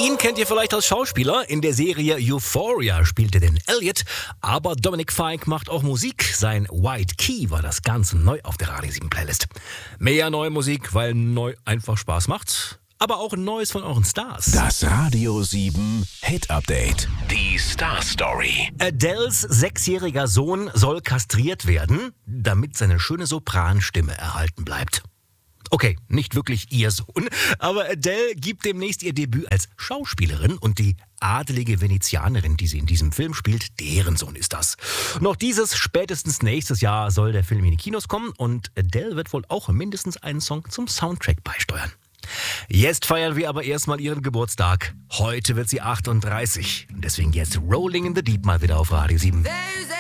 Ihn kennt ihr vielleicht als Schauspieler. In der Serie Euphoria spielte den Elliot. Aber Dominic Fike macht auch Musik. Sein White Key war das Ganze neu auf der Radio 7 Playlist. Mehr neue Musik, weil neu einfach Spaß macht. Aber auch Neues von euren Stars. Das Radio 7 Hit Update. Die Star Story. Adeles 6-jähriger Sohn soll kastriert werden, damit seine schöne Sopranstimme erhalten bleibt. Okay, nicht wirklich ihr Sohn, aber Adele gibt demnächst ihr Debüt als Schauspielerin und die adelige Venezianerin, die sie in diesem Film spielt, deren Sohn ist das. Noch spätestens nächstes Jahr soll der Film in die Kinos kommen und Adele wird wohl auch mindestens einen Song zum Soundtrack beisteuern. Jetzt feiern wir aber erstmal ihren Geburtstag. Heute wird sie 38 und deswegen jetzt Rolling in the Deep mal wieder auf Radio 7.